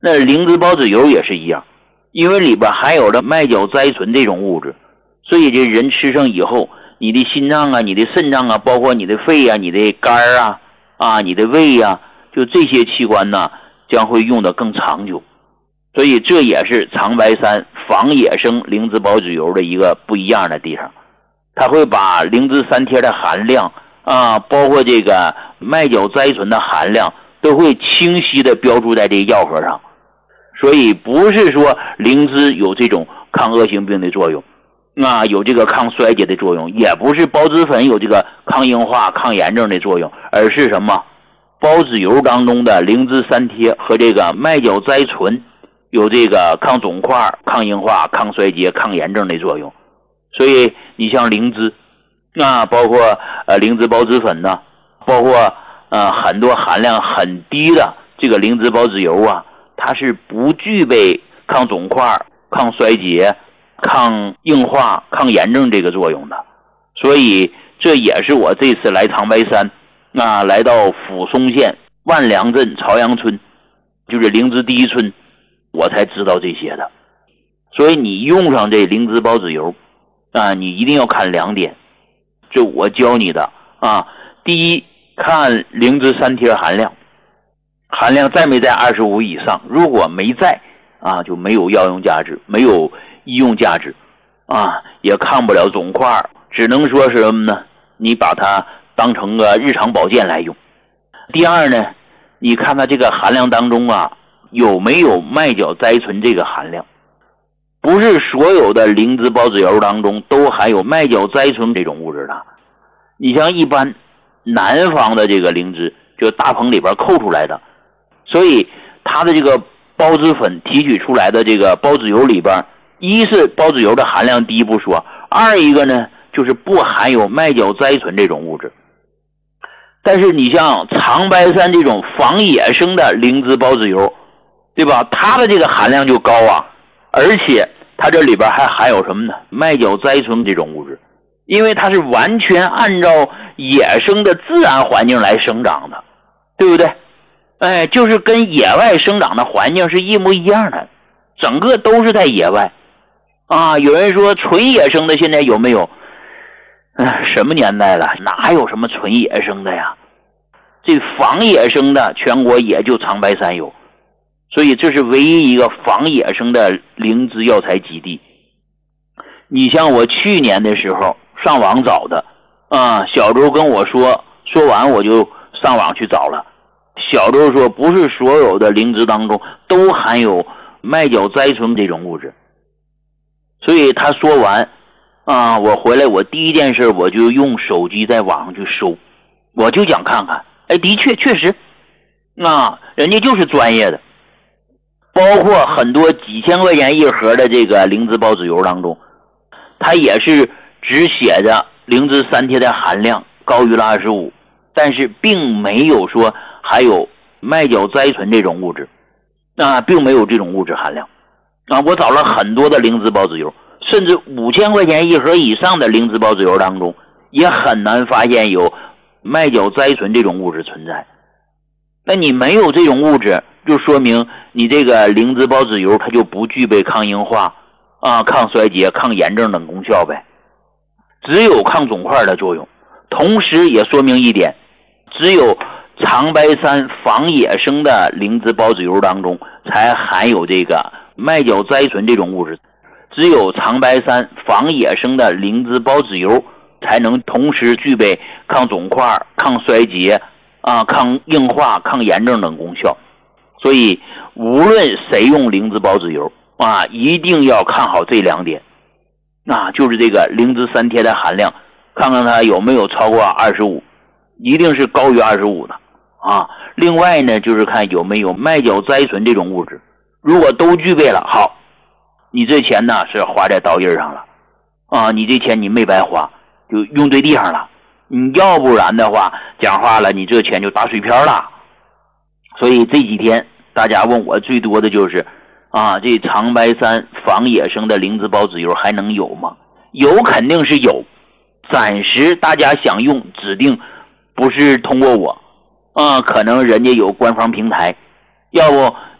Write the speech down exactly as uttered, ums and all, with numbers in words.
那灵芝孢子油也是一样，因为里边含有了麦角甾醇这种物质，所以这人吃上以后，你的心脏啊，你的肾脏啊，包括你的肺啊，你的肝啊，啊，你的胃啊，就这些器官呢，将会用得更长久。所以这也是长白山仿野生灵芝孢子油的一个不一样的地方，它会把灵芝三贴的含量啊，包括这个麦角甾醇的含量都会清晰的标注在这个药盒上。所以不是说灵芝有这种抗恶性病的作用啊，有这个抗衰竭的作用，也不是孢子粉有这个抗硬化抗炎症的作用，而是什么？孢子油当中的灵芝三贴和这个麦角甾醇有这个抗肿块抗硬化抗衰竭抗炎症的作用。所以你像灵芝啊，包括呃灵芝孢子粉呢，包括呃很多含量很低的这个灵芝孢子油啊，它是不具备抗肿块抗衰竭抗硬化抗炎症这个作用的。所以这也是我这次来长白山啊，来到抚松县万良镇朝阳村，就是灵芝第一村，我才知道这些的。所以你用上这灵芝孢子油啊，你一定要看两点，这我教你的啊。第一，看灵芝三贴含量，含量在没在二十五以上，如果没在啊，就没有药用价值，没有医用价值啊，也看不了肿块，只能说是什么呢？你把它当成个日常保健来用。第二呢，你看它这个含量当中啊，有没有麦角甾醇这个含量？不是所有的灵芝孢子油当中都含有麦角甾醇这种物质的。你像一般南方的这个灵芝，就大棚里边扣出来的，所以它的这个孢子粉提取出来的这个孢子油里边，一是孢子油的含量低不说，二一个呢就是不含有麦角甾醇这种物质。但是你像长白山这种仿野生的灵芝孢子油，对吧？它的这个含量就高啊，而且它这里边还含有什么呢？麦角甾醇这种物质，因为它是完全按照野生的自然环境来生长的，对不对？哎，就是跟野外生长的环境是一模一样的，整个都是在野外啊。有人说纯野生的现在有没有？哎，什么年代了，哪有什么纯野生的呀？这仿野生的全国也就长白山有，所以这是唯一一个仿野生的灵芝药材基地。你像我去年的时候上网找的啊，小周跟我说，说完我就上网去找了。小周说不是所有的灵芝当中都含有麦角甾醇这种物质，所以他说完啊，我回来我第一件事我就用手机在网上去搜，我就想看看，哎，的确确实啊，人家就是专业的。包括很多几千块钱一盒的这个灵芝孢子油当中，它也是只写着灵芝三贴的含量高于了二十五，但是并没有说还有麦角甾醇这种物质，啊，并没有这种物质含量啊。我找了很多的灵芝孢子油，甚至五千块钱一盒以上的灵芝孢子油当中，也很难发现有麦角甾醇这种物质存在。那你没有这种物质，就说明你这个灵芝孢子油它就不具备抗硬化啊、抗衰竭、抗炎症等功效呗，只有抗肿块的作用。同时也说明一点，只有长白山仿野生的灵芝孢子油当中才含有这个麦角甾醇这种物质，只有长白山仿野生的灵芝孢子油才能同时具备抗肿块、抗衰竭啊、抗硬化、抗炎症等功效。所以无论谁用灵芝孢子油啊，一定要看好这两点啊，就是这个灵芝三贴的含量，看看它有没有超过二十五，一定是高于二十五的啊。另外呢，就是看有没有麦角甾醇这种物质，如果都具备了，好，你这钱呢是花在刀刃上了啊，你这钱你没白花，就用对地方了。你要不然的话，讲话了，你这钱就打水漂了。所以这几天大家问我最多的就是啊，这长白山仿野生的灵芝孢子油还能有吗？有肯定是有，暂时大家想用指定不是通过我啊，可能人家有官方平台，要不